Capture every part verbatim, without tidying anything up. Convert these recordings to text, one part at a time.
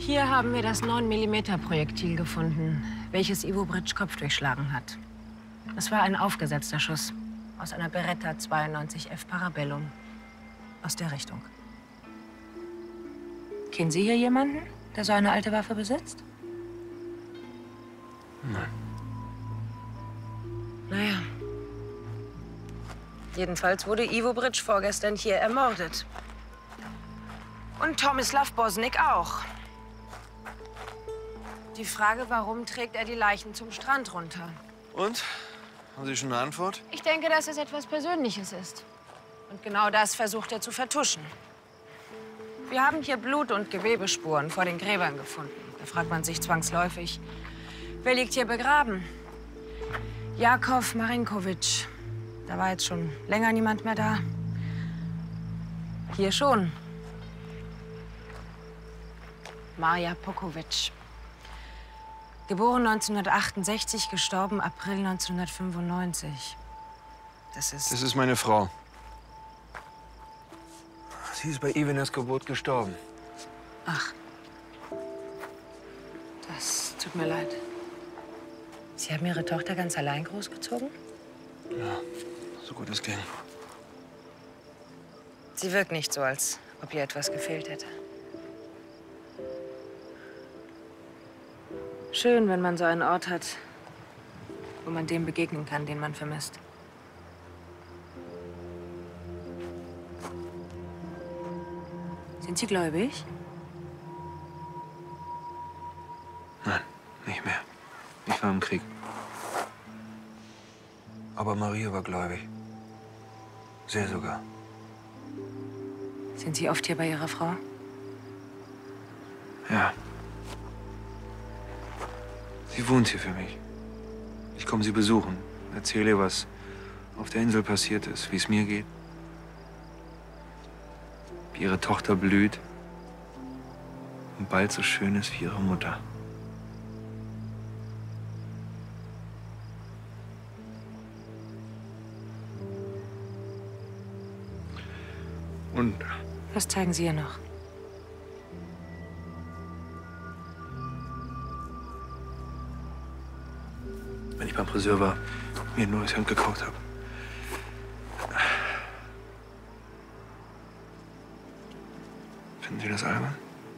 Hier haben wir das neun Millimeter Projektil gefunden, welches Ivo Britsch Kopf durchschlagen hat. Es war ein aufgesetzter Schuss aus einer Beretta zweiundneunzig F Parabellum. Aus der Richtung. Kennen Sie hier jemanden, der so eine alte Waffe besitzt? Nein. Naja. Jedenfalls wurde Ivo Britsch vorgestern hier ermordet. Und Tomislav Bosnik auch. Die Frage, warum trägt er die Leichen zum Strand runter? Und? Haben Sie schon eine Antwort? Ich denke, dass es etwas Persönliches ist. Und genau das versucht er zu vertuschen. Wir haben hier Blut- und Gewebespuren vor den Gräbern gefunden. Da fragt man sich zwangsläufig, wer liegt hier begraben? Jakov Marinkovic. Da war jetzt schon länger niemand mehr da. Hier schon. Marja Pokovic. Geboren neunzehnhundertachtundsechzig, gestorben April neunzehnhundertfünfundneunzig. Das ist... Das ist meine Frau. Sie ist bei Ivenas Geburt gestorben. Ach. Das tut mir leid. Sie haben Ihre Tochter ganz allein großgezogen? Ja, so gut es ging. Sie wirkt nicht so, als ob ihr etwas gefehlt hätte. Schön, wenn man so einen Ort hat, wo man dem begegnen kann, den man vermisst. Sind Sie gläubig? Nein, nicht mehr. Ich war im Krieg. Aber Maria war gläubig. Sehr sogar. Sind Sie oft hier bei Ihrer Frau? Ja. Sie wohnt hier für mich. Ich komme sie besuchen, erzähle ihr, was auf der Insel passiert ist, wie es mir geht. Wie ihre Tochter blüht und bald so schön ist wie ihre Mutter. Und Was zeigen Sie ihr noch? wenn ich beim Friseur war, mir ein neues Hemd gekauft habe. Finden Sie das albern?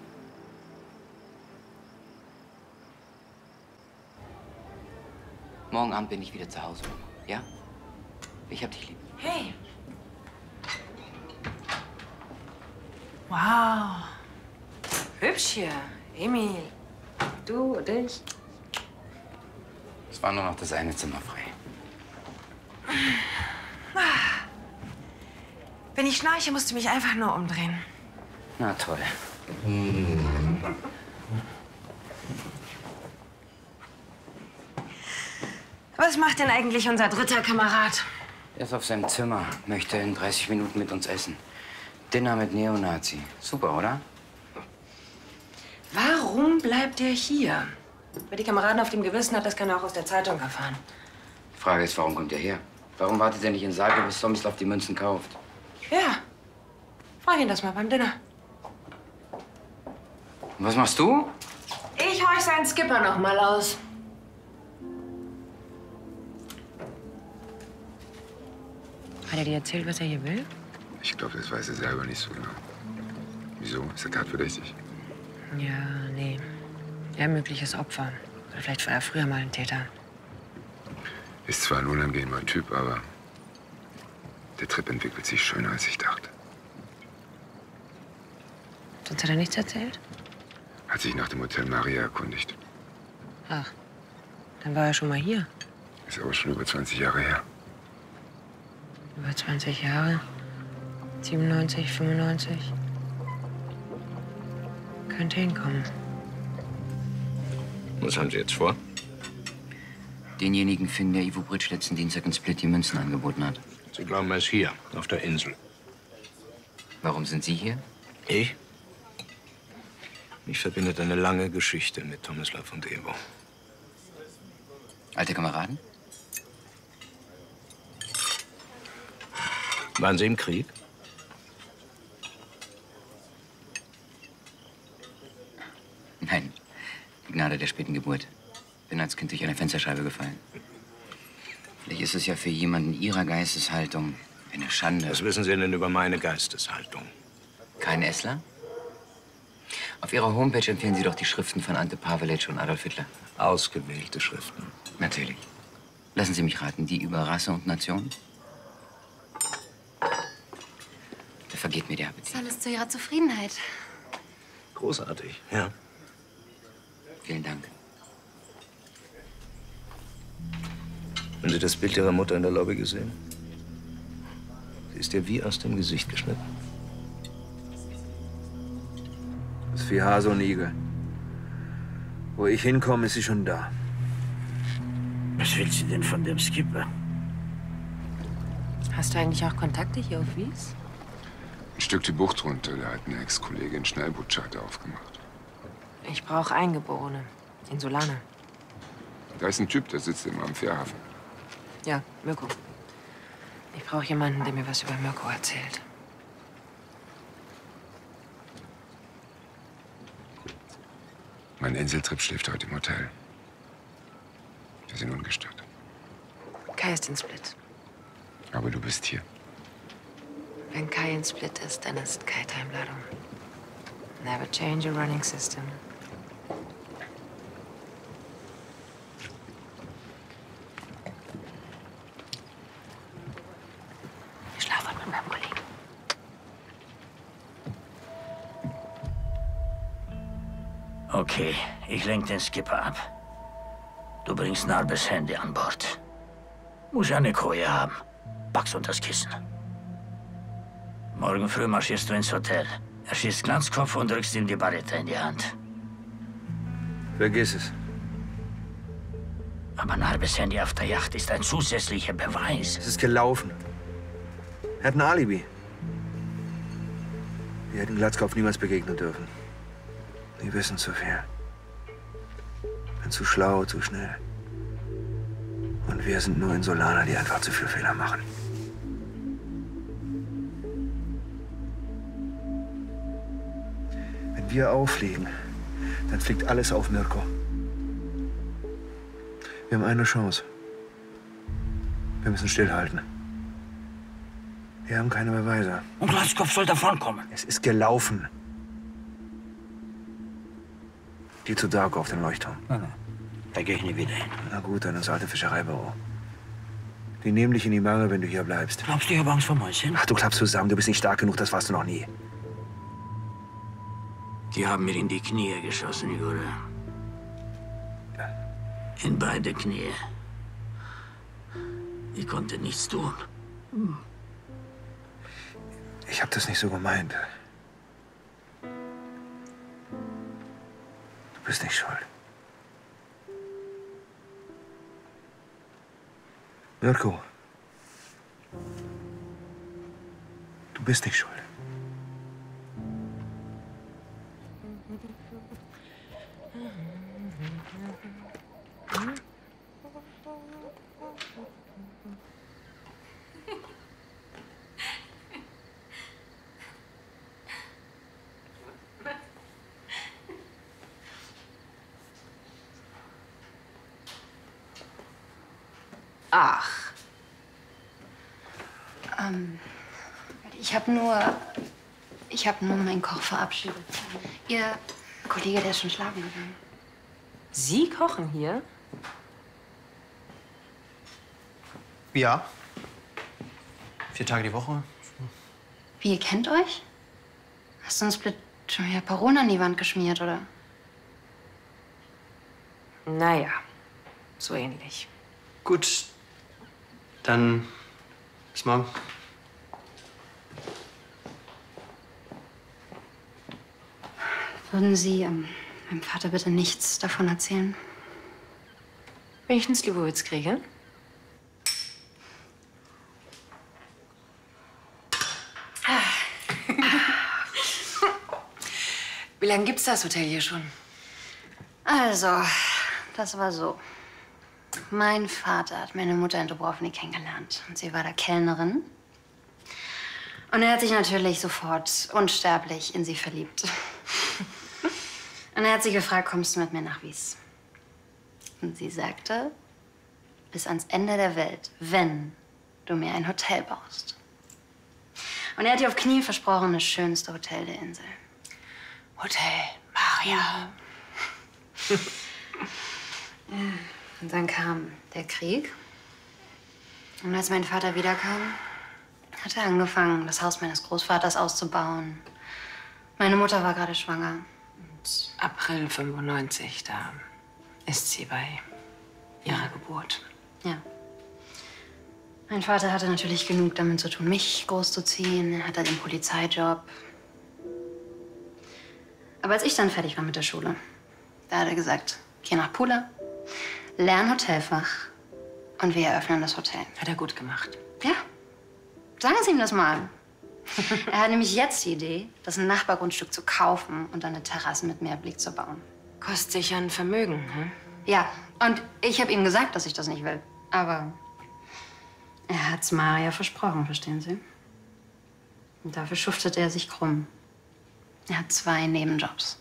Morgen Abend bin ich wieder zu Hause, Mama. Ja? Ich hab dich lieb. Hey! Wow! Hübsch hier. Emil. Du und ich. Es war nur noch das eine Zimmer frei. Wenn ich schnarche, musst du mich einfach nur umdrehen. Na toll. Was macht denn eigentlich unser dritter Kamerad? Er ist auf seinem Zimmer, möchte in dreißig Minuten mit uns essen. Dinner mit Neonazi. Super, oder? Warum bleibt er hier? Wer die Kameraden auf dem Gewissen hat, das kann er auch aus der Zeitung erfahren. Die Frage ist, warum kommt er her? Warum wartet er nicht in Zagreb, bis Tomislav die Münzen kauft? Ja. Frag ihn das mal beim Dinner. Und was machst du? Ich horch seinen Skipper noch mal aus. Hat er dir erzählt, was er hier will? Ich glaube, das weiß er selber nicht so genau. Wieso? Ist er tatverdächtig? Ja, nee. Er mögliches Opfer. Oder vielleicht war er früher mal ein Täter. Ist zwar ein unangenehmer Typ, aber der Trip entwickelt sich schöner, als ich dachte. Sonst hat er nichts erzählt? Hat sich nach dem Hotel Maria erkundigt. Ach, dann war er schon mal hier. Ist aber schon über zwanzig Jahre her. Über zwanzig Jahre. siebenundneunzig, fünfundneunzig. Könnte hinkommen. Was haben Sie jetzt vor? Denjenigen finden, der Ivo Britsch letzten Dienstag in Split die Münzen angeboten hat. Sie glauben, er ist hier, auf der Insel. Warum sind Sie hier? Ich? Mich verbindet eine lange Geschichte mit Tomislav und Ivo. Alte Kameraden? Waren Sie im Krieg? Die Gnade der späten Geburt. Bin als Kind durch eine Fensterscheibe gefallen. Vielleicht ist es ja für jemanden Ihrer Geisteshaltung eine Schande. Was wissen Sie denn über meine Geisteshaltung? Kein Essler? Auf Ihrer Homepage empfehlen Sie doch die Schriften von Ante Pavelic und Adolf Hitler. Ausgewählte Schriften. Natürlich. Lassen Sie mich raten, die über Rasse und Nation? Da vergeht mir der Appetit. Das alles zu Ihrer Zufriedenheit. Großartig, ja. Vielen Dank. Haben Sie das Bild Ihrer Mutter in der Lobby gesehen? Sie ist ihr wie aus dem Gesicht geschnitten. Das ist wie Hase und Igel. Wo ich hinkomme, ist sie schon da. Was will sie denn von dem Skipper? Hast du eigentlich auch Kontakte hier auf Wies? Ein Stück die Bucht runter, da hat eine Ex-Kollegin Schnellbootscharter aufgemacht. Ich brauche Eingeborene. Insulaner. Da ist ein Typ, der sitzt immer am Fährhafen. Ja, Mirko. Ich brauche jemanden, der mir was über Mirko erzählt. Mein Inseltrip schläft heute im Hotel. Wir sind ungestört. Kai ist in Split. Aber du bist hier. Wenn Kai in Split ist, dann ist Kai Timeladung. Never change a running system. Ich schlafe mit meinem Kollegen. Okay, ich lenk den Skipper ab. Du bringst Narbes Handy an Bord. Muss eine Koje haben. Pack's unter das Kissen. Morgen früh marschierst du ins Hotel. Erschießt Glanzkopf und drückst ihm die Barrette in die Hand. Vergiss es. Aber Narbes Handy auf der Yacht ist ein zusätzlicher Beweis. Es ist gelaufen. Er hat ein Alibi. Wir hätten Glatzkopf niemals begegnen dürfen. Die wissen zu viel. Bin zu schlau, zu schnell. Und wir sind nur Insulaner, die einfach zu viel Fehler machen. Wenn wir auffliegen, dann fliegt alles auf Mirko. Wir haben eine Chance. Wir müssen stillhalten. Wir haben keine Beweise. Und Glatzkopf soll davonkommen. Es ist gelaufen. Geh zu Darko auf den Leuchtturm. Nein, nein. Da gehe ich nie wieder hin. Na gut, dann ins alte Fischereibüro. Die nehmen dich in die Mangel, wenn du hier bleibst. Glaubst du, ich habe Angst vor Mäuschen? Ach, du klappst zusammen. Du bist nicht stark genug, das warst du noch nie. Die haben mir in die Knie geschossen, Jure. In beide Knie. Ich konnte nichts tun. Ich hab das nicht so gemeint. Du bist nicht schuld. Mirko. Du bist nicht schuld. Ach. Ähm, ich habe nur... Ich habe nur meinen Koch verabschiedet. Ihr Kollege, der ist schon schlafen gegangen. Sie kochen hier? Ja. Vier Tage die Woche. Wie, ihr kennt euch? Hast du uns Split schon wieder Parole an die Wand geschmiert, oder? Naja, so ähnlich. Gut. Dann bis morgen. Würden Sie ähm, meinem Vater bitte nichts davon erzählen? Wenn ich einen Slivovitz kriege? Wie lange gibt's das Hotel hier schon? Also, das war so. Mein Vater hat meine Mutter in Dubrovnik kennengelernt. Und sie war da Kellnerin. Und er hat sich natürlich sofort unsterblich in sie verliebt. Und er hat sie gefragt, kommst du mit mir nach Wies? Und sie sagte, bis ans Ende der Welt, wenn du mir ein Hotel baust. Und er hat ihr auf Knie versprochen, das schönste Hotel der Insel. Hotel Maria. Und dann kam der Krieg. Und als mein Vater wiederkam, hat er angefangen, das Haus meines Großvaters auszubauen. Meine Mutter war gerade schwanger. Und April fünfundneunzig, da ist sie bei ihrer Geburt. Ja. Mein Vater hatte natürlich genug damit zu tun, mich großzuziehen. Er hatte den Polizeijob. Aber als ich dann fertig war mit der Schule, da hat er gesagt, geh nach Pula, lern Hotelfach und wir eröffnen das Hotel. Hat er gut gemacht. Ja. Sagen Sie ihm das mal. Er hat nämlich jetzt die Idee, das Nachbargrundstück zu kaufen und dann eine Terrasse mit Meerblick zu bauen. Kostet sicher ein Vermögen, hm? Ja, und ich habe ihm gesagt, dass ich das nicht will. Aber er hat's Maria versprochen, verstehen Sie? Und dafür schuftet er sich krumm. Er hat zwei Nebenjobs.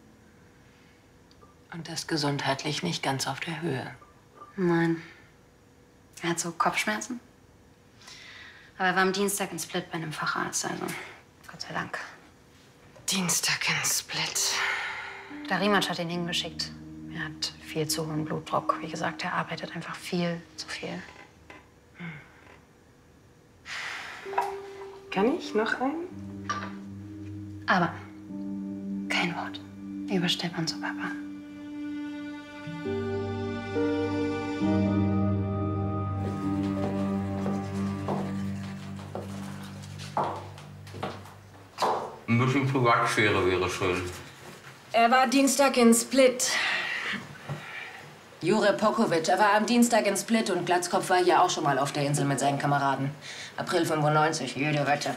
Und das gesundheitlich nicht ganz auf der Höhe. Nein. Er hat so Kopfschmerzen. Aber er war am Dienstag in Split bei einem Facharzt, also Gott sei Dank. Dienstag in Split. Der Rimac hat ihn hingeschickt. Er hat viel zu hohen Blutdruck. Wie gesagt, er arbeitet einfach viel zu viel. Kann ich noch einen? Aber kein Wort über Stefan zu Papa. Ein bisschen Privatsphäre wäre schön. Er war Dienstag in Split. Jure Pokovic, er war am Dienstag in Split und Glatzkopf war hier auch schon mal auf der Insel mit seinen Kameraden. April fünfundneunzig, jede Wette.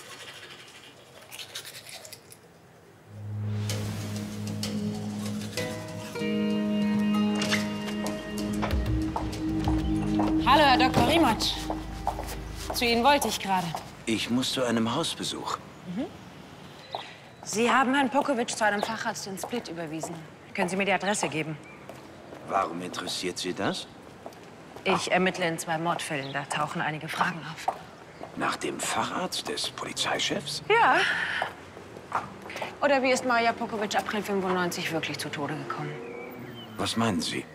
Hallo, Herr Doktor Rimac. Zu Ihnen wollte ich gerade. Ich muss zu einem Hausbesuch. Mhm. Sie haben Herrn Pokovic zu einem Facharzt in Split überwiesen. Können Sie mir die Adresse geben? Warum interessiert Sie das? Ich ermittle in zwei Mordfällen. Da tauchen einige Fragen auf. Nach dem Facharzt des Polizeichefs? Ja. Oder wie ist Maria Pokovic April fünfundneunzig wirklich zu Tode gekommen? Was meinen Sie?